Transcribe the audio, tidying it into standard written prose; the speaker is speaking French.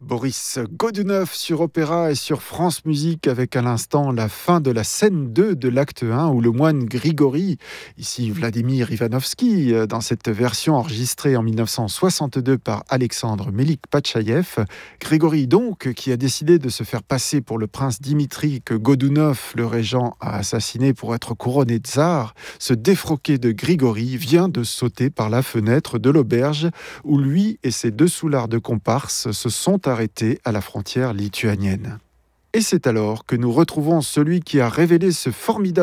Boris Godunov sur Opéra et sur France Musique avec à l'instant la fin de la scène 2 de l'acte 1 où le moine Grigori, ici Vladimir Ivanovski, dans cette version enregistrée en 1962 par Alexandre Melik-Pachaïev. Grigori donc qui a décidé de se faire passer pour le prince Dimitri que Godunov, le régent, a assassiné pour être couronné tsar, ce défroqué de Grigori vient de sauter par la fenêtre de l'auberge où lui et ses deux soulards de comparse se sont arrêtés à la frontière lituanienne. Et c'est alors que nous retrouvons celui qui a révélé ce formidable